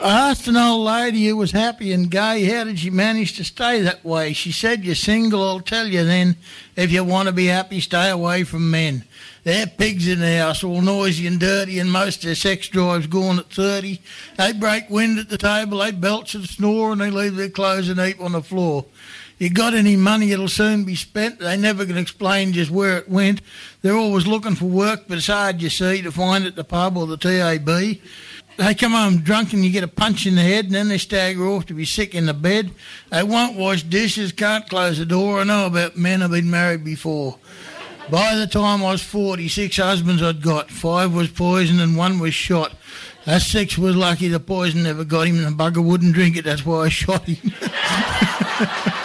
I asked an old lady who was happy and gay, how did she manage to stay that way? She said, you're single, I'll tell you then. If you want to be happy, stay away from men. They're pigs in the house, all noisy and dirty, and most of their sex drive's gone at 30. They break wind at the table, they belch and snore, and they leave their clothes in a heap on the floor. You got any money, it'll soon be spent. They never can explain just where it went. They're always looking for work, but it's hard, you see, to find at the pub or the TAB. They come home drunk and you get a punch in the head, and then they stagger off to be sick in the bed. They won't wash dishes, can't close the door. I know about men who've been married before. By the time I was 40, 6 husbands I'd got. 5 was poisoned and 1 was shot. That 6 was lucky the poison never got him, and the bugger wouldn't drink it. That's why I shot him.